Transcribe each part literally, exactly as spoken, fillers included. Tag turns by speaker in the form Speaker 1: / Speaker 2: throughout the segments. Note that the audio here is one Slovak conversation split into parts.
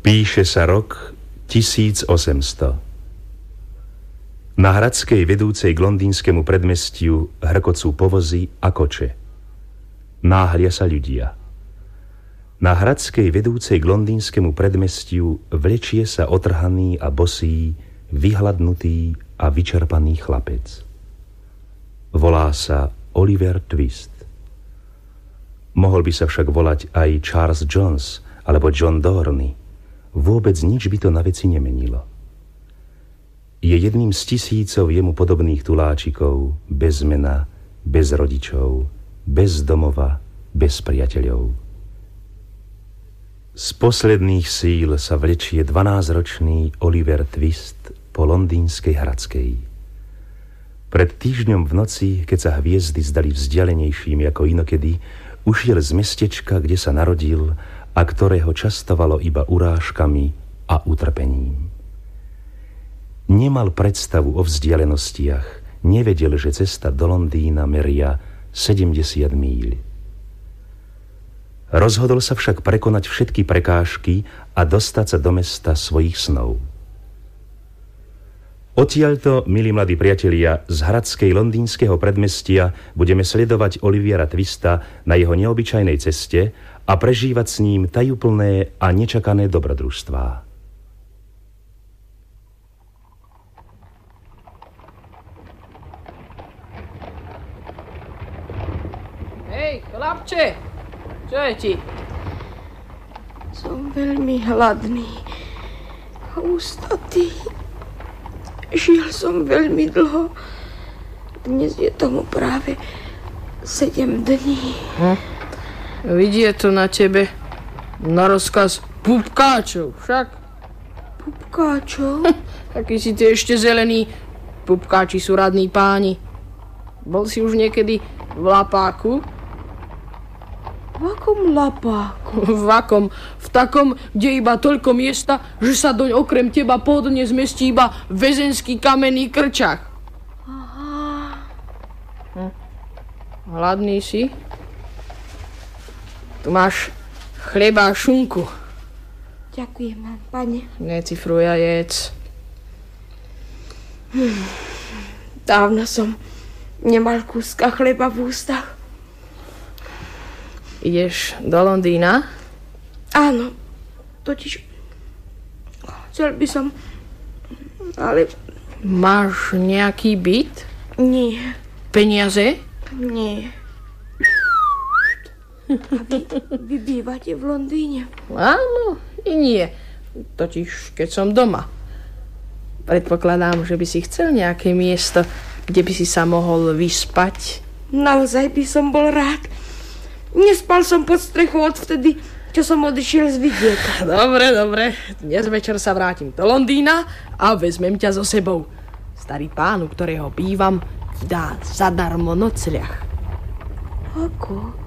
Speaker 1: Píše sa rok tisíc osemsto. Na hradskej vedúcej k londýnskemu predmestiu hrkocú povozy a koče. Náhlia sa ľudia. Na hradskej vedúcej k londýnskemu predmestiu vlečie sa otrhaný a bosý, vyhladnutý a vyčerpaný chlapec. Volá sa Oliver Twist. Mohol by sa však volať aj Charles Jones alebo John Dorney. Vôbec nič by to na veci nemenilo. Je jedným z tisícov jemu podobných tuláčikov, bez mena, bez rodičov, bez domova, bez priateľov. Z posledných síl sa vlečie dvanásťročný Oliver Twist po londýnskej hradskej. Pred týždňom v noci, keď sa hviezdy zdali vzdialenejšími ako inokedy, ušiel z mestečka, kde sa narodil a ktorého častovalo iba urážkami a utrpením. Nemal predstavu o vzdialenostiach, nevedel, že cesta do Londýna meria sedemdesiat míľ. Rozhodol sa však prekonať všetky prekážky a dostať sa do mesta svojich snov. Odtiaľto, milí mladí priatelia, z hradskej londýnskeho predmestia budeme sledovať Olivera Twista na jeho neobyčajnej ceste a prežívať s ním tajúplné a nečakané dobrodružstvá.
Speaker 2: Hej, chlapče, čo je ti?
Speaker 3: Som veľmi hladný a ústatý. Žil som veľmi dlho. Dnes je tomu práve sedem dní.
Speaker 2: Hm. Vidie to na tebe na rozkaz pupkáčov, však?
Speaker 3: Pupkáčov?
Speaker 2: Taký si ty ešte zelený. Pupkáči sú radní páni. Bol si už niekedy v Lapáku?
Speaker 3: V akom Lapáku?
Speaker 2: V akom? V takom, kde iba toľko miesta, že sa doň okrem teba pohodlne zmestí iba väzenský kamenný krčach.
Speaker 3: Aha.
Speaker 2: Hm. Hladný si? Tu máš chleba a šunku.
Speaker 3: Ďakujem vám, pane.
Speaker 2: Necifruj a jedz.
Speaker 3: Hm. Dávno som nemal kúska chleba v ústach.
Speaker 2: Ideš do Londýna?
Speaker 3: Áno, totiž chcel by som, ale...
Speaker 2: Máš nejaký byt?
Speaker 3: Nie.
Speaker 2: Peniaze?
Speaker 3: Nie. A vy, vy bývate v Londýne?
Speaker 2: Áno, i nie. Totiž, keď som doma. Predpokladám, že by si chcel nejaké miesto, kde by si sa mohol vyspať.
Speaker 3: Naozaj by som bol rád. Nespal som pod strechou odvtedy, čo som odišiel z vidieka.
Speaker 2: Dobre, dobre. Dnes večer sa vrátim do Londýna a vezmem ťa so sebou. Starý pán, u ktorého bývam, ti dá zadarmo nocľah.
Speaker 3: Ako?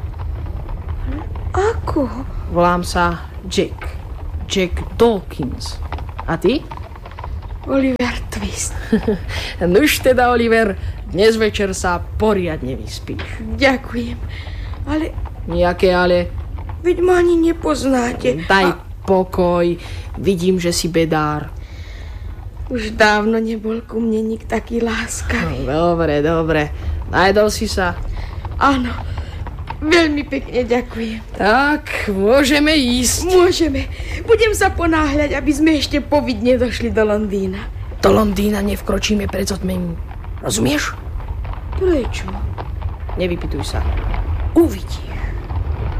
Speaker 3: Ako?
Speaker 2: Volám sa Jack. Jack Dawkins. A ty?
Speaker 3: Oliver Twist.
Speaker 2: Nuž teda, Oliver, dnes večer sa poriadne vyspíš.
Speaker 3: Ďakujem, ale...
Speaker 2: Nijaké ale?
Speaker 3: Veď ma ani nepoznáte.
Speaker 2: Daj
Speaker 3: a...
Speaker 2: pokoj, vidím, že si bedár.
Speaker 3: Už dávno nebol ku mne nik taký láskavý.
Speaker 2: Dobre, dobre. Najedol si sa?
Speaker 3: Áno, veľmi pekne ďakujem.
Speaker 2: Tak, môžeme ísť.
Speaker 3: Môžeme. Budem sa ponáhľať, aby sme ešte povidne došli do Londýna.
Speaker 2: Do Londýna nevkročíme pred zotmením. Rozumieš?
Speaker 3: Prečo?
Speaker 2: Nevypytuj sa.
Speaker 3: Uvidíš.